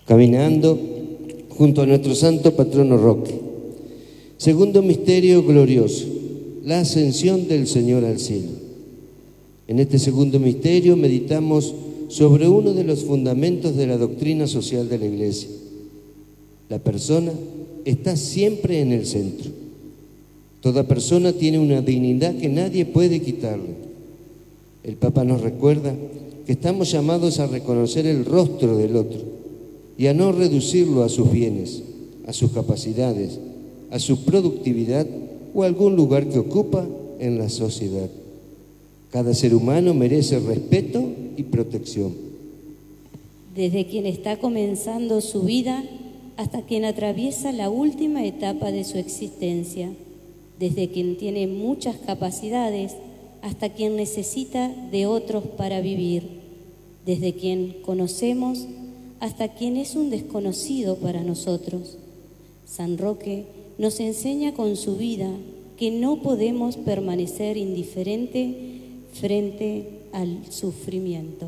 caminando junto a nuestro santo patrono Roque. Segundo misterio glorioso, la ascensión del Señor al cielo. En este segundo misterio meditamos sobre uno de los fundamentos de la doctrina social de la Iglesia. La persona está siempre en el centro. Toda persona tiene una dignidad que nadie puede quitarle. El Papa nos recuerda que estamos llamados a reconocer el rostro del otro y a no reducirlo a sus bienes, a sus capacidades, a su productividad o a algún lugar que ocupa en la sociedad. Cada ser humano merece respeto y protección. Desde quien está comenzando su vida hasta quien atraviesa la última etapa de su existencia, desde quien tiene muchas capacidades hasta quien necesita de otros para vivir, desde quien conocemos hasta quien es un desconocido para nosotros. San Roque nos enseña con su vida que no podemos permanecer indiferente frente al sufrimiento.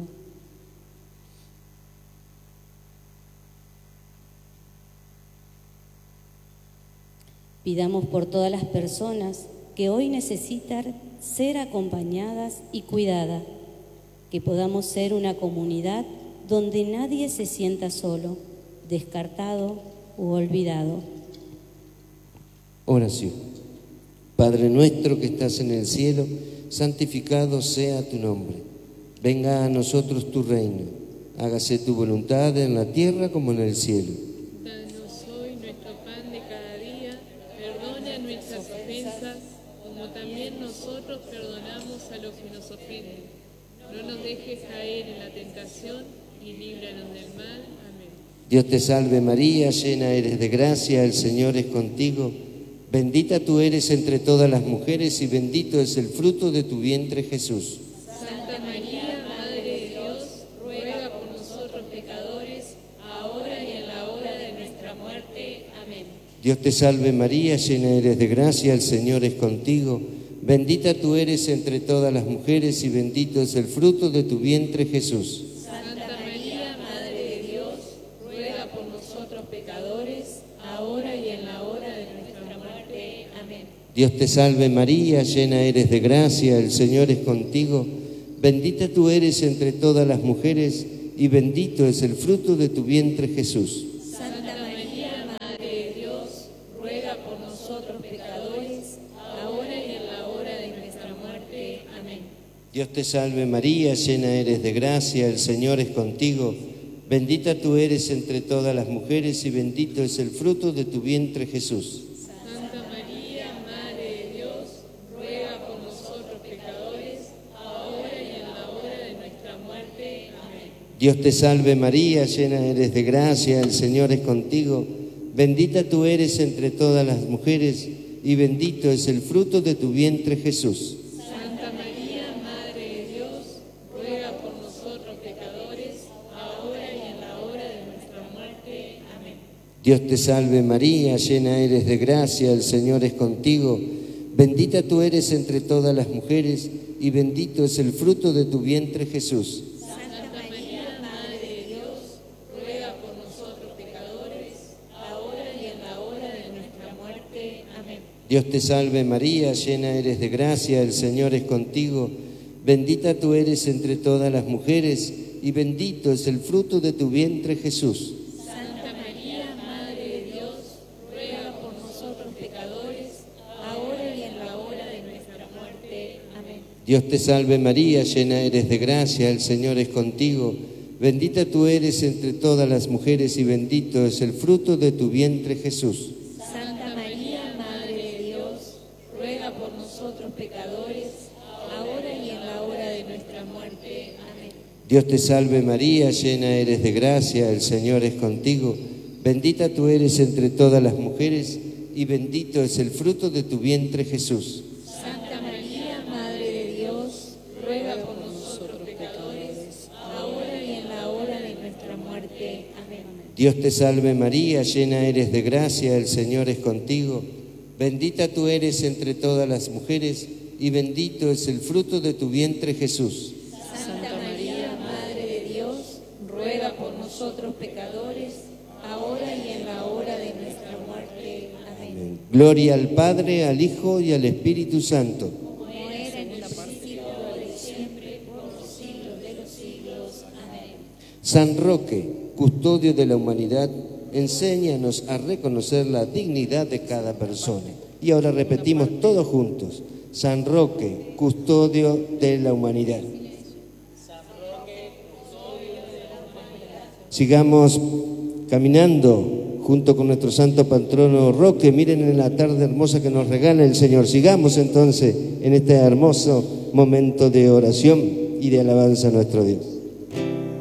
Pidamos por todas las personas que hoy necesitan ser acompañadas y cuidadas, que podamos ser una comunidad donde nadie se sienta solo, descartado u olvidado. Oración. Padre nuestro que estás en el cielo, santificado sea tu nombre. Venga a nosotros tu reino. Hágase tu voluntad en la tierra como en el cielo. Danos hoy nuestro pan de cada día. Perdona nuestras ofensas, como también nosotros perdonamos a los que nos ofenden. No nos dejes caer en la tentación y líbranos del mal. Amén. Dios te salve María, llena eres de gracia, el Señor es contigo. Bendita tú eres entre todas las mujeres y bendito es el fruto de tu vientre, Jesús. Santa María, Madre de Dios, ruega por nosotros pecadores, ahora y en la hora de nuestra muerte. Amén. Dios te salve María, llena eres de gracia, el Señor es contigo. Bendita tú eres entre todas las mujeres y bendito es el fruto de tu vientre, Jesús. Santa María, Madre de Dios, ruega por nosotros pecadores, ahora y en la hora de nuestra muerte. Amén. Dios te salve María, llena eres de gracia, el Señor es contigo. Bendita tú eres entre todas las mujeres y bendito es el fruto de tu vientre, Jesús. Santa María, Madre de Dios, ruega por nosotros pecadores, ahora y en la hora de nuestra muerte. Amén. Dios te salve María, llena eres de gracia, el Señor es contigo. Bendita tú eres entre todas las mujeres y bendito es el fruto de tu vientre, Jesús. Santa María, Madre de Dios, ruega por nosotros pecadores, ahora y en la hora de nuestra muerte. Amén. Dios te salve María, llena eres de gracia, el Señor es contigo. Bendita tú eres entre todas las mujeres y bendito es el fruto de tu vientre, Jesús. Santa María, Madre de Dios, ruega por nosotros pecadores, ahora y en la hora de nuestra muerte. Amén. Dios te salve María, llena eres de gracia, el Señor es contigo. Bendita tú eres entre todas las mujeres y bendito es el fruto de tu vientre, Jesús. Santa María, Madre de Dios, ruega por nosotros pecadores, ahora y en la hora de nuestra muerte. Amén. Dios te salve María, llena eres de gracia, el Señor es contigo. Bendita tú eres entre todas las mujeres y bendito es el fruto de tu vientre, Jesús. Santa María, Madre de Dios, ruega por nosotros pecadores, ahora y en la hora de nuestra muerte. Amén. Dios te salve María, llena eres de gracia, el Señor es contigo. Bendita tú eres entre todas las mujeres y bendito es el fruto de tu vientre, Jesús. Santa María, Madre de Dios, ruega por nosotros pecadores, ahora y en la hora de nuestra muerte. Amén. Dios te salve María, llena eres de gracia, el Señor es contigo. Bendita tú eres entre todas las mujeres y bendito es el fruto de tu vientre, Jesús. Santa María, Madre de Dios, ruega por nosotros pecadores, ahora y en la hora de nuestra muerte. Amén. Dios te salve María, llena eres de gracia, el Señor es contigo. Bendita tú eres entre todas las mujeres y bendito es el fruto de tu vientre, Jesús. Santa María, Madre de Dios, ruega por nosotros pecadores, ahora y en la hora de nuestra muerte. Amén. Gloria al Padre, al Hijo y al Espíritu Santo. Como era en el principio, ahora y siempre, por los siglos de los siglos. Amén. San Roque, custodio de la humanidad, enséñanos a reconocer la dignidad de cada persona. Y ahora repetimos todos juntos. San Roque, custodio de la humanidad. Sigamos caminando junto con nuestro santo patrono Roque. Miren en la tarde hermosa que nos regala el Señor. Sigamos entonces en este hermoso momento de oración y de alabanza a nuestro Dios.